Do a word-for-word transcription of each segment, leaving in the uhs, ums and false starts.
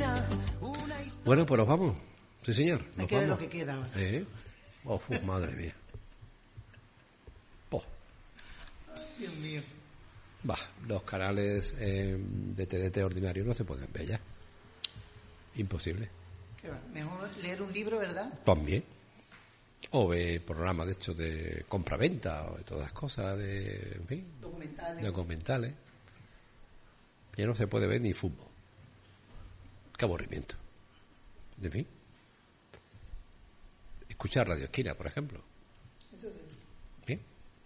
Bueno, pues nos vamos. Sí, señor. Nos Hay que ver vamos. lo que queda. ¿Eh? Oh, uf, madre mía. Oh. Dios mío. Bah, los canales eh, de T D T ordinario no se pueden ver ya. Imposible. ¿Qué va? Mejor leer un libro, ¿verdad? También. O ver programas de estos de compra-venta o de todas las cosas, de, en fin, Documentales. documentales. Ya no se puede ver ni fútbol. Qué aburrimiento. En fin. Escuchar Radio Esquina, por ejemplo. Eso sí. ¿Sí?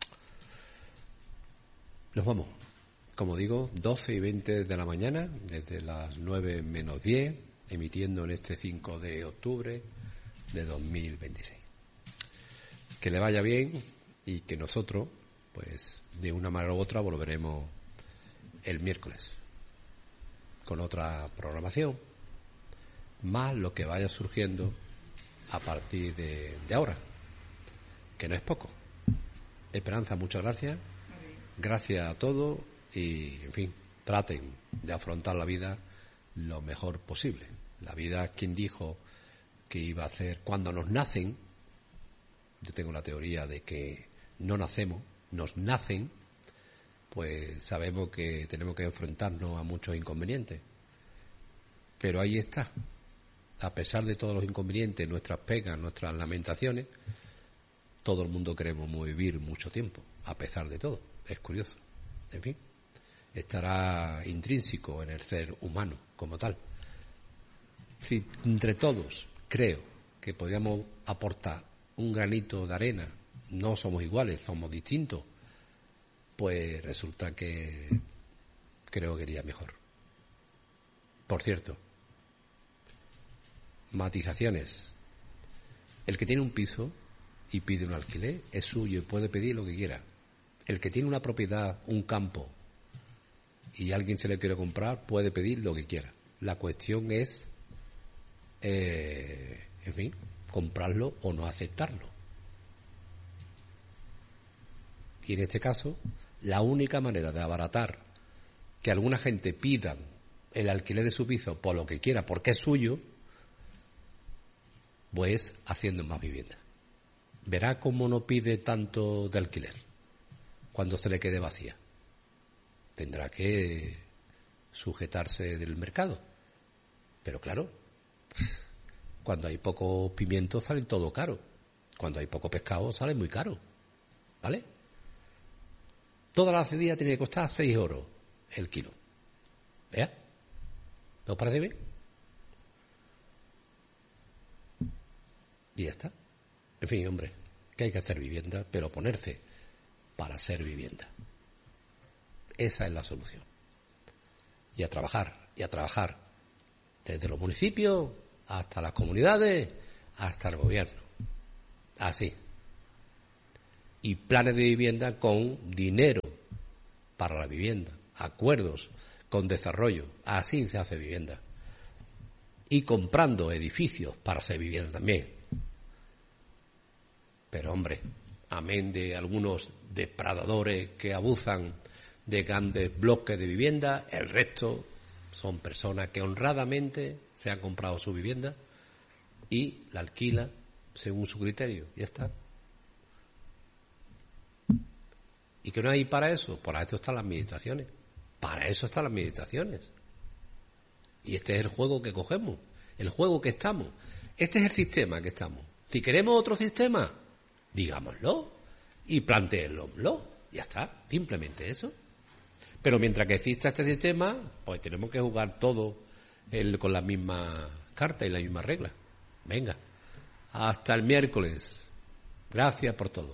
Nos vamos. Como digo, doce y veinte de la mañana, desde las nueve menos diez, emitiendo en este cinco de octubre de dos mil veintiséis. Que le vaya bien y que nosotros, pues, de una manera u otra volveremos el miércoles con otra programación, más lo que vaya surgiendo a partir de, de ahora, que no es poco. Esperanza, muchas gracias. Gracias a todos y, en fin, traten de afrontar la vida lo mejor posible. La vida, quien dijo que iba a hacer cuando nos nacen, yo tengo la teoría de que no nacemos, nos nacen, pues sabemos que tenemos que enfrentarnos a muchos inconvenientes. Pero ahí está. A pesar de todos los inconvenientes, nuestras pegas, nuestras lamentaciones, todo el mundo queremos vivir mucho tiempo, a pesar de todo. Es curioso. En fin, estará intrínseco en el ser humano como tal. Si entre todos creo que podríamos aportar un granito de arena, no somos iguales, somos distintos, pues resulta que creo que iría mejor. Por cierto, matizaciones. El que tiene un piso y pide un alquiler es suyo y puede pedir lo que quiera. El que tiene una propiedad, un campo, y alguien se le quiere comprar, puede pedir lo que quiera. La cuestión es, eh, en fin, comprarlo o no aceptarlo. Y en este caso, la única manera de abaratar que alguna gente pida el alquiler de su piso por lo que quiera, porque es suyo, pues haciendo más vivienda. Verá cómo no pide tanto de alquiler cuando se le quede vacía. Tendrá que sujetarse del mercado. Pero claro, cuando hay poco pimiento sale todo caro. Cuando hay poco pescado sale muy caro. ¿Vale? Toda la cedilla tiene que costar seis euros el kilo. ¿Vea? ¿No os parece bien? Y ya está. En fin, hombre, que hay que hacer vivienda, pero ponerse para hacer vivienda. Esa es la solución. Y a trabajar, y a trabajar. Desde los municipios hasta las comunidades, hasta el gobierno. Así. Y planes de vivienda con dinero para la vivienda. Acuerdos con desarrollo. Así se hace vivienda. Y comprando edificios para hacer vivienda también. Pero hombre, amén de algunos depredadores que abusan de grandes bloques de vivienda, el resto son personas que honradamente se han comprado su vivienda y la alquilan según su criterio. Ya está. ¿Y que no hay para eso? Para eso están las administraciones. Para eso están las administraciones. Y este es el juego que cogemos, el juego que estamos. Este es el sistema que estamos. Si queremos otro sistema, digámoslo y planteémoslo. Ya está, simplemente eso. Pero mientras que exista este sistema, pues tenemos que jugar todo el, con las mismas cartas y las mismas reglas. Venga, hasta el miércoles. Gracias por todo.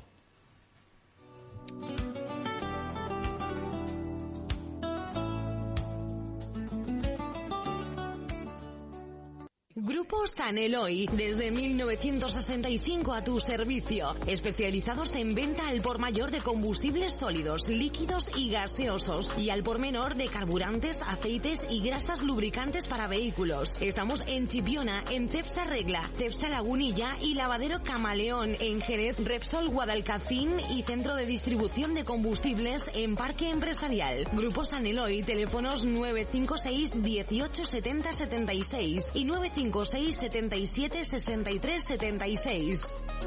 Grupo San Eloy, desde mil novecientos sesenta y cinco a tu servicio, especializados en venta al por mayor de combustibles sólidos, líquidos y gaseosos, y al por menor de carburantes, aceites y grasas lubricantes para vehículos. Estamos en Chipiona, en Cepsa Regla, Cepsa Lagunilla y Lavadero Camaleón, en Jerez, Repsol Guadalcacín y Centro de Distribución de Combustibles en Parque Empresarial. Grupo San Eloy, teléfonos nueve cinco seis dieciocho setenta setenta y seis y nueve cinco seis setenta y siete sesenta y tres setenta y seis.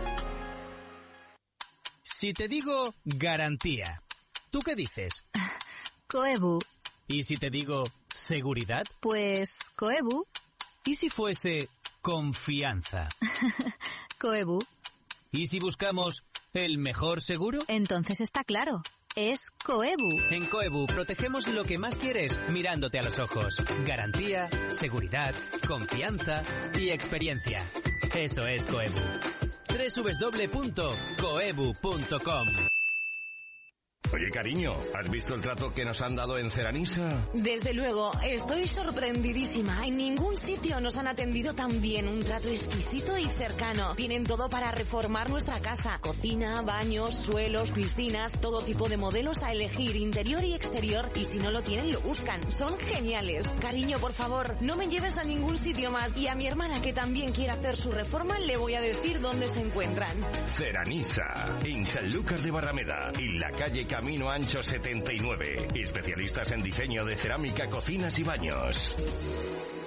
Si te digo garantía, ¿tú qué dices? Coebu. ¿Y si te digo seguridad? Pues Coebu. ¿Y si fuese confianza? Coebu. ¿Y si buscamos el mejor seguro? Entonces está claro. Es Coebu. En Coebu protegemos lo que más quieres mirándote a los ojos. Garantía, seguridad, confianza y experiencia. Eso es Coebu. doble u doble u doble u punto coebu punto com. Oye, cariño, ¿has visto el trato que nos han dado en Ceranisa? Desde luego, estoy sorprendidísima. En ningún sitio nos han atendido tan bien. Un trato exquisito y cercano. Tienen todo para reformar nuestra casa. Cocina, baños, suelos, piscinas, todo tipo de modelos a elegir, interior y exterior. Y si no lo tienen, lo buscan. Son geniales. Cariño, por favor, no me lleves a ningún sitio más. Y a mi hermana, que también quiere hacer su reforma, le voy a decir dónde se encuentran. Ceranisa, en Sanlúcar de Barrameda, en la calle Camino Ancho setenta y nueve. Especialistas en diseño de cerámica, cocinas y baños.